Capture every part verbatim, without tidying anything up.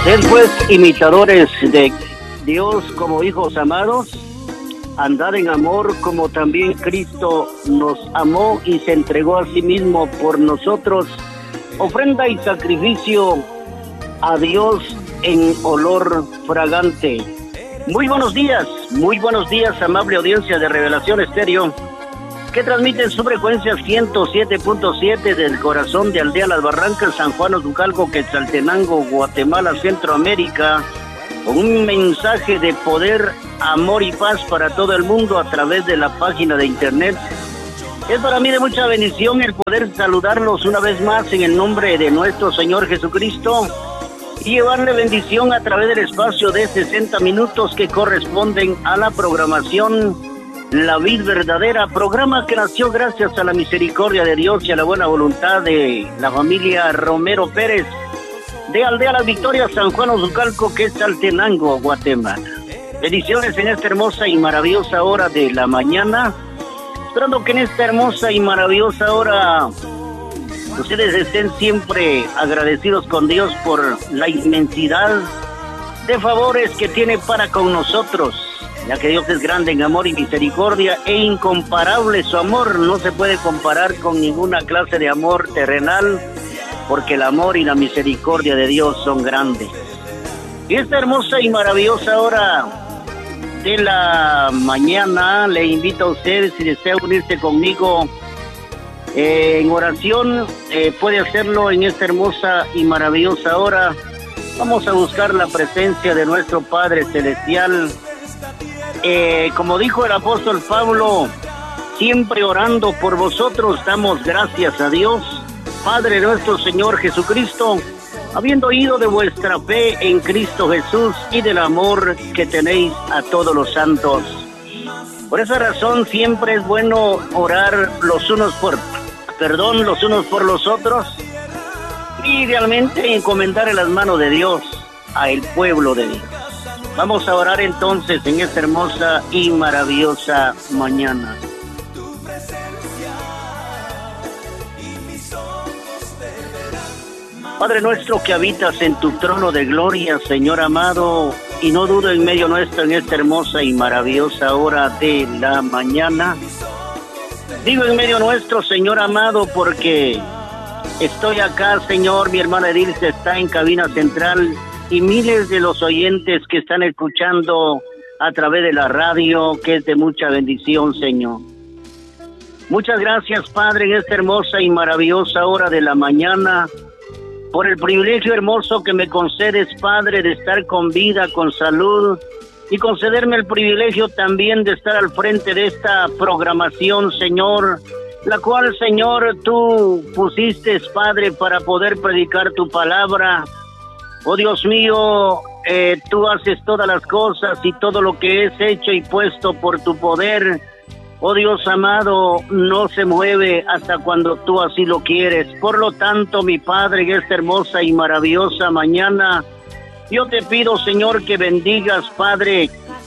Sed pues imitadores de Dios como hijos amados, andad en amor como también Cristo nos amó y se entregó a sí mismo por nosotros, ofrenda y sacrificio a Dios en olor fragante. Muy buenos días, muy buenos días, amable audiencia de Revelación Estéreo, que transmite en su frecuencia ciento siete punto siete del corazón de Aldea Las Barrancas, San Juan Ozucalco, Quetzaltenango, Guatemala, Centroamérica, con un mensaje de poder, amor y paz para todo el mundo a través de la página de internet. Es para mí de mucha bendición el poder saludarlos una vez más en el nombre de nuestro Señor Jesucristo y llevarle bendición a través del espacio de sesenta minutos que corresponden a la programación La Vid Verdadera, programa que nació gracias a la misericordia de Dios y a la buena voluntad de la familia Romero Pérez de Aldea Las Victorias, San Juan Ozucalco, Quetzaltenango, Guatemala. Bendiciones en esta hermosa y maravillosa hora de la mañana, esperando que en esta hermosa y maravillosa hora ustedes estén siempre agradecidos con Dios por la inmensidad de favores que tiene para con nosotros, ya que Dios es grande en amor y misericordia e incomparable su amor. No se puede comparar con ninguna clase de amor terrenal, porque el amor y la misericordia de Dios son grandes. Y esta hermosa y maravillosa hora de la mañana, le invito a ustedes, si desea unirse conmigo eh, en oración, eh, puede hacerlo en esta hermosa y maravillosa hora. Vamos a buscar la presencia de nuestro Padre Celestial. Eh, como dijo el apóstol Pablo, siempre orando por vosotros, damos gracias a Dios, Padre nuestro Señor Jesucristo, habiendo oído de vuestra fe en Cristo Jesús y del amor que tenéis a todos los santos. Por esa razón siempre es bueno orar los unos por, perdón, los unos por los otros, y idealmente encomendar en las manos de Dios a el pueblo de Dios. Vamos a orar entonces en esta hermosa y maravillosa mañana. Padre nuestro que habitas en tu trono de gloria, Señor amado, y no dudo en medio nuestro en esta hermosa y maravillosa hora de la mañana. Digo en medio nuestro, Señor amado, porque estoy acá, Señor, mi hermana Edilce está en cabina central, y miles de los oyentes que están escuchando a través de la radio, que es de mucha bendición, Señor. Muchas gracias, Padre, en esta hermosa y maravillosa hora de la mañana, por el privilegio hermoso que me concedes, Padre, de estar con vida, con salud, y concederme el privilegio también de estar al frente de esta programación, Señor, la cual, Señor, tú pusiste, Padre, para poder predicar tu palabra. Oh Dios mío, eh, tú haces todas las cosas y todo lo que es hecho y puesto por tu poder, oh Dios amado, no se mueve hasta cuando tú así lo quieres. Por lo tanto, mi Padre, en esta hermosa y maravillosa mañana, yo te pido, Señor, que bendigas, Padre,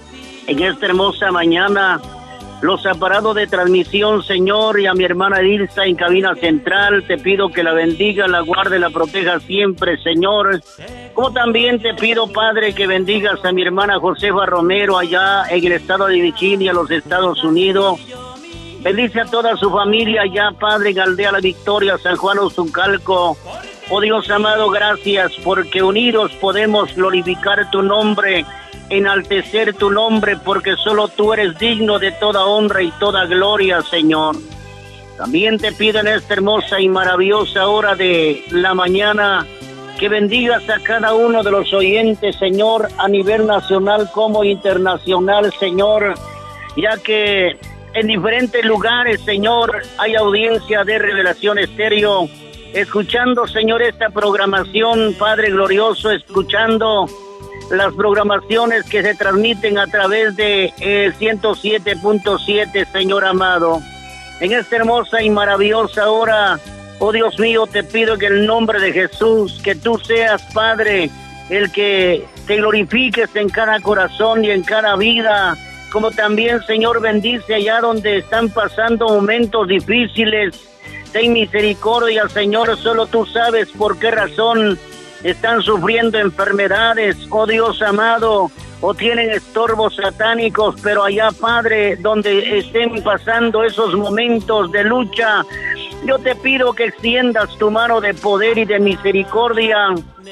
en esta hermosa mañana, los aparatos de transmisión, Señor, y a mi hermana Ilsa en cabina central. Te pido que la bendiga, la guarde, la proteja siempre, Señor. Como también te pido, Padre, que bendigas a mi hermana Josefa Romero allá en el estado de Virginia, los Estados Unidos. Bendice a toda su familia allá, Padre, en Aldea La Victoria, San Juan Ozucalco. Oh Dios amado, gracias, porque unidos podemos glorificar tu nombre, enaltecer tu nombre, porque solo tú eres digno de toda honra y toda gloria, Señor. También te pido en esta hermosa y maravillosa hora de la mañana que bendigas a cada uno de los oyentes, Señor, a nivel nacional como internacional, Señor, ya que en diferentes lugares, Señor, hay audiencia de Revelación Estéreo, escuchando, Señor, esta programación, Padre glorioso, escuchando las programaciones que se transmiten a través de eh, ciento siete punto siete, Señor amado. En esta hermosa y maravillosa hora, oh Dios mío, te pido en el nombre de Jesús, que tú seas, Padre, el que te glorifiques en cada corazón y en cada vida, como también, Señor, bendice allá donde están pasando momentos difíciles. Ten misericordia, Señor, solo tú sabes por qué razón están sufriendo enfermedades, oh Dios amado, o tienen estorbos satánicos, pero allá, Padre, donde estén pasando esos momentos de lucha, yo te pido que extiendas tu mano de poder y de misericordia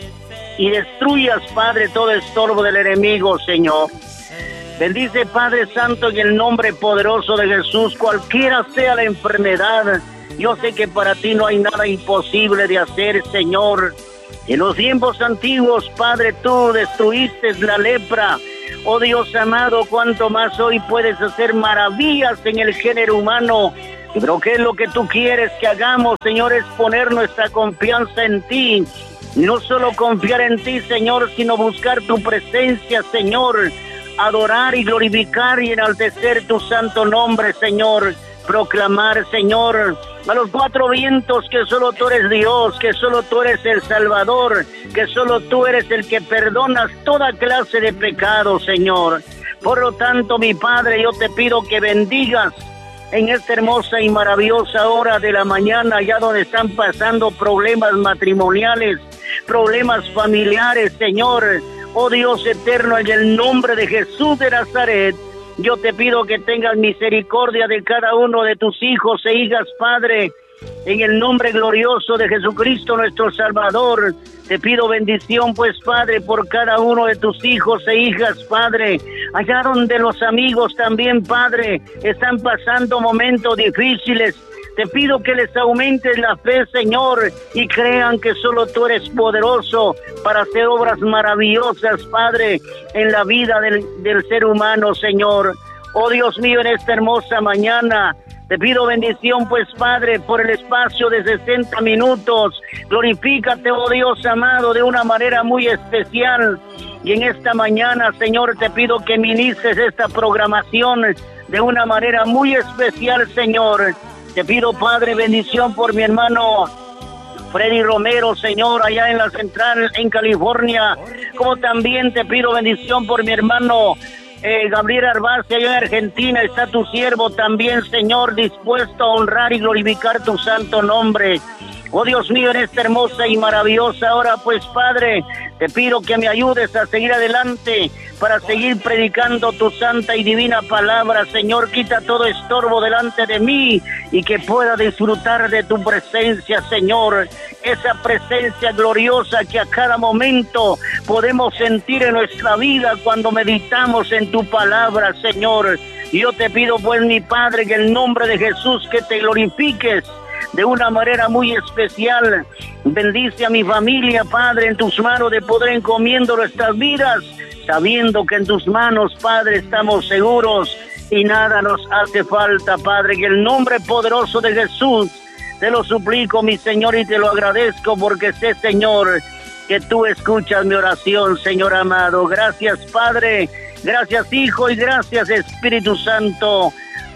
y destruyas, Padre, todo estorbo del enemigo, Señor. Bendice, Padre Santo, en el nombre poderoso de Jesús, cualquiera sea la enfermedad. Yo sé que para ti no hay nada imposible de hacer, Señor. En los tiempos antiguos, Padre, tú destruiste la lepra. Oh Dios amado, cuánto más hoy puedes hacer maravillas en el género humano. Pero ¿qué es lo que tú quieres que hagamos, Señor? Es poner nuestra confianza en ti. No solo confiar en ti, Señor, sino buscar tu presencia, Señor. Adorar y glorificar y enaltecer tu santo nombre, Señor. Proclamar, Señor, a los cuatro vientos que solo tú eres Dios, que solo tú eres el Salvador, que solo tú eres el que perdonas toda clase de pecado, Señor. Por lo tanto, mi Padre, yo te pido que bendigas en esta hermosa y maravillosa hora de la mañana, allá donde están pasando problemas matrimoniales, problemas familiares, Señor. Oh Dios eterno, en el nombre de Jesús de Nazaret, yo te pido que tengas misericordia de cada uno de tus hijos e hijas, Padre. En el nombre glorioso de Jesucristo, nuestro Salvador, te pido bendición, pues, Padre, por cada uno de tus hijos e hijas, Padre. Allá donde los amigos también, Padre, están pasando momentos difíciles, te pido que les aumentes la fe, Señor, y crean que solo tú eres poderoso para hacer obras maravillosas, Padre, en la vida del, del ser humano, Señor. Oh Dios mío, en esta hermosa mañana, te pido bendición, pues, Padre, por el espacio de sesenta minutos. Glorifícate, oh Dios amado, de una manera muy especial. Y en esta mañana, Señor, te pido que ministres esta programación de una manera muy especial, Señor. Te pido, Padre, bendición por mi hermano Freddy Romero, Señor, allá en la central, en California. Como también te pido bendición por mi hermano eh, Gabriel Arbace, allá en Argentina. Está tu siervo también, Señor, dispuesto a honrar y glorificar tu santo nombre. Oh Dios mío, en esta hermosa y maravillosa hora, pues, Padre, te pido que me ayudes a seguir adelante para seguir predicando tu santa y divina palabra. Señor, quita todo estorbo delante de mí y que pueda disfrutar de tu presencia, Señor. Esa presencia gloriosa que a cada momento podemos sentir en nuestra vida cuando meditamos en tu palabra, Señor. Y yo te pido, pues, mi Padre, en el nombre de Jesús, que te glorifiques de una manera muy especial. Bendice a mi familia, Padre, en tus manos de poder encomiendo nuestras vidas, sabiendo que en tus manos, Padre, estamos seguros y nada nos hace falta, Padre. En el nombre poderoso de Jesús te lo suplico, mi Señor, y te lo agradezco porque sé, Señor, que tú escuchas mi oración, Señor amado. Gracias, Padre, gracias, Hijo, y gracias, Espíritu Santo.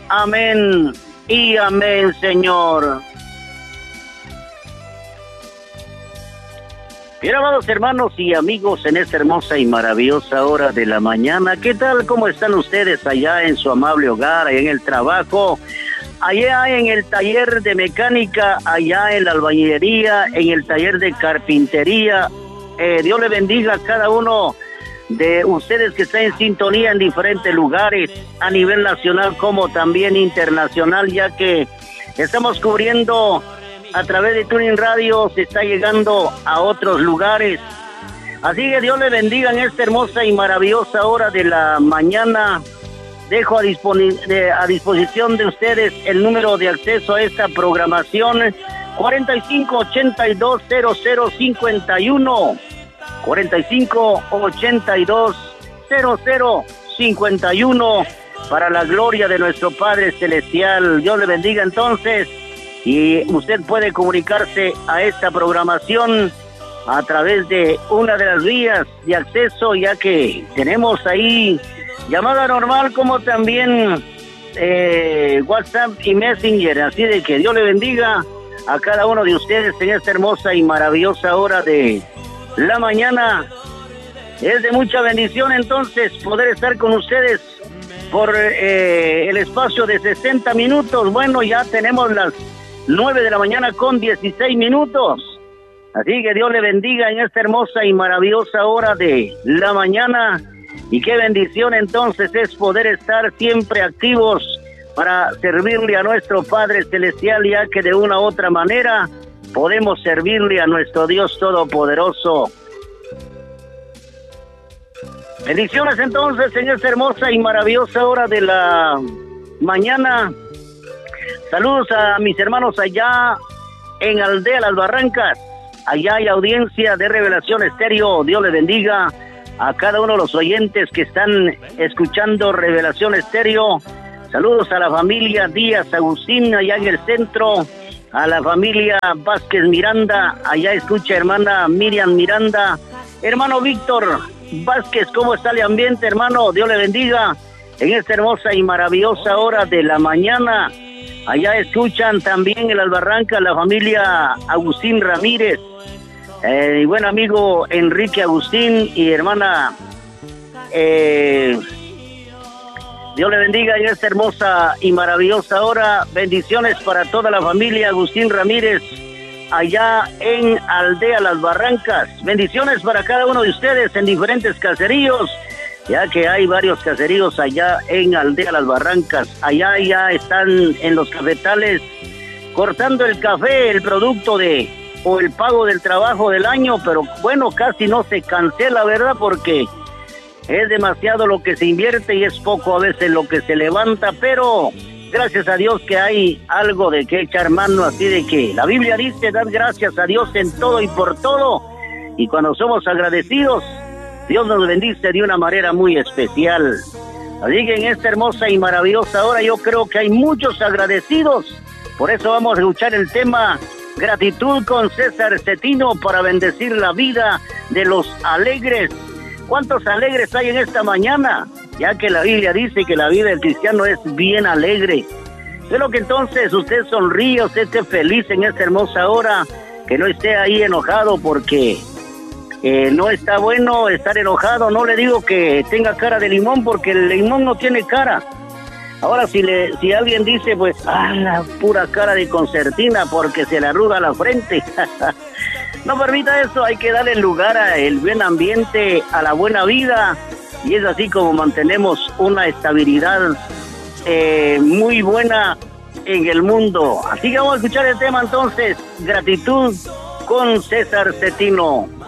Amén y amén, Señor. Bien, amados hermanos y amigos, en esta hermosa y maravillosa hora de la mañana, ¿qué tal? ¿Cómo están ustedes allá en su amable hogar, allá en el trabajo, allá en el taller de mecánica, allá en la albañilería, en el taller de carpintería? Eh, Dios le bendiga a cada uno de ustedes que están en sintonía en diferentes lugares, a nivel nacional como también internacional, ya que estamos cubriendo a través de Tuning Radio, se está llegando a otros lugares. Así que Dios le bendiga en esta hermosa y maravillosa hora de la mañana. Dejo a, disponi- de, a disposición de ustedes el número de acceso a esta programación, cuarenta y cinco ochenta y dos cero cero cincuenta y uno, cuarenta y cinco ochenta y dos cero cero cincuenta y uno, para la gloria de nuestro Padre Celestial. Dios le bendiga entonces. Y usted puede comunicarse a esta programación a través de una de las vías de acceso, ya que tenemos ahí llamada normal como también eh, WhatsApp y Messenger. Así de que Dios le bendiga a cada uno de ustedes en esta hermosa y maravillosa hora de la mañana. Es de mucha bendición entonces poder estar con ustedes por eh, el espacio de sesenta minutos. Bueno, ya tenemos las nueve de la mañana con dieciséis minutos. Así que Dios le bendiga en esta hermosa y maravillosa hora de la mañana. Y qué bendición entonces es poder estar siempre activos para servirle a nuestro Padre Celestial, ya que de una u otra manera podemos servirle a nuestro Dios Todopoderoso. Bendiciones entonces en esta hermosa y maravillosa hora de la mañana. Saludos a mis hermanos allá en Aldea Las Barrancas. Allá hay audiencia de Revelación Estéreo. Dios le bendiga a cada uno de los oyentes que están escuchando Revelación Estéreo. Saludos a la familia Díaz Agustín allá en el centro, a la familia Vázquez Miranda, allá escucha hermana Miriam Miranda, hermano Víctor Vázquez, ¿cómo está el ambiente, hermano? Dios le bendiga en esta hermosa y maravillosa hora de la mañana. Allá escuchan también en Las Barrancas la familia Agustín Ramírez, eh, mi buen amigo Enrique Agustín y hermana, eh, Dios le bendiga en esta hermosa y maravillosa hora. Bendiciones para toda la familia Agustín Ramírez allá en Aldea Las Barrancas. Bendiciones para cada uno de ustedes en diferentes caseríos, ya que hay varios caseríos allá en Aldea Las Barrancas. Allá ya están en los cafetales cortando el café, el producto de o el pago del trabajo del año, pero bueno, casi no se cancela, ¿verdad? Porque es demasiado lo que se invierte y es poco a veces lo que se levanta, pero gracias a Dios que hay algo de que echar mano, así de que la Biblia dice, dad gracias a Dios en todo y por todo, y cuando somos agradecidos, Dios nos bendice de una manera muy especial. Así que en esta hermosa y maravillosa hora yo creo que hay muchos agradecidos, por eso vamos a escuchar el tema Gratitud con César Cetino para bendecir la vida de los alegres. ¿Cuántos alegres hay en esta mañana? Ya que la Biblia dice que la vida del cristiano es bien alegre. Espero que entonces usted sonríe, usted esté feliz en esta hermosa hora, que no esté ahí enojado porque eh, no está bueno estar enojado. No le digo que tenga cara de limón porque el limón no tiene cara. Ahora si le si alguien dice pues, ah, la pura cara de concertina porque se le arruga la frente. No permita eso, hay que darle lugar al buen ambiente, a la buena vida, y es así como mantenemos una estabilidad eh, muy buena en el mundo. Así que vamos a escuchar el tema entonces, Gratitud con César Cetino.